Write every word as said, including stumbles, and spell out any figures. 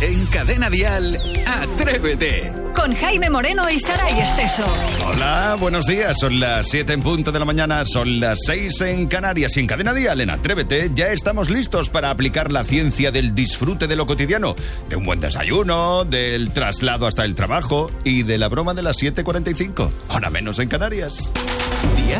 En Cadena Dial, Atrévete. Con Jaime Moreno y Saray Esteso. Hola, buenos días. Son las siete en punto de la mañana, son las seis en Canarias. Y en Cadena Dial, en Atrévete, ya estamos listos para aplicar la ciencia del disfrute de lo cotidiano. De un buen desayuno, del traslado hasta el trabajo y de la broma de las siete cuarenta y cinco. Hora menos en Canarias. Día